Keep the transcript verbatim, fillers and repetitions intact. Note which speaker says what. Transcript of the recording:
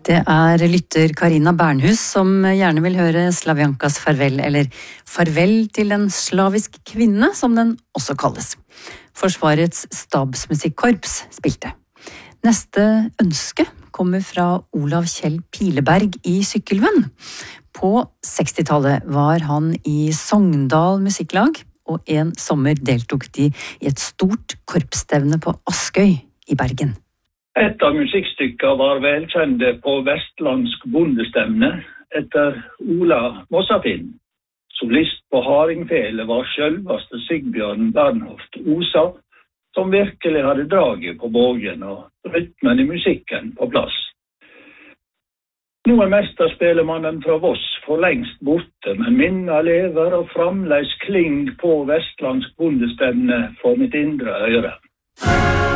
Speaker 1: Det er lytter Karina Bernhus som gjerne vil høre Slavjankas farvel, eller farvel til en slavisk kvinne, som den også kalles. Forsvarets stabsmusikkorps spilte. Neste ønske kommer fra Olav Kjell Pileberg i Sykkylven. På sekstitallet var han i Sogndal musikklag, og en sommer deltok de i et stort korpsstevne på Askøy i Bergen.
Speaker 2: Et av musikkstykker var velkjente på vestlandsk bondestevne etter Ola Mossafinn. Solist på Hardingfele var selveste Sigbjørn Bernhoft Osa, som virkelig hadde draget på bågen og rytmen i musikken på plass. Nå er mesterspelemannen fra Voss for lengst borte, men minna lever og framleis kling på vestlandsk bondestevne for mitt indre øre.